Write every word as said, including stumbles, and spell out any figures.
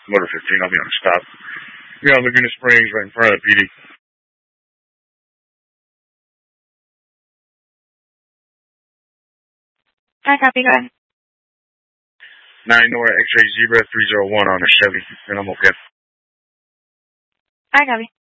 Motor fifteen, I'll be on a stop. Be on Laguna Springs, right in front of the P D. I copy, go ahead. nine Nora X-ray Zebra three zero one on a Chevy, and I'm okay. I copy.